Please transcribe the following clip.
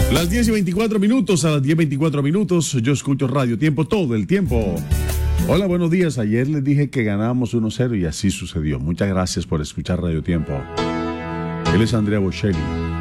Las 10:24, a las 10:24, yo escucho Radio Tiempo todo el tiempo. Hola, buenos días. Ayer les dije que ganábamos 1-0 y así sucedió. Muchas gracias por escuchar Radio Tiempo. Él es Andrea Bocelli.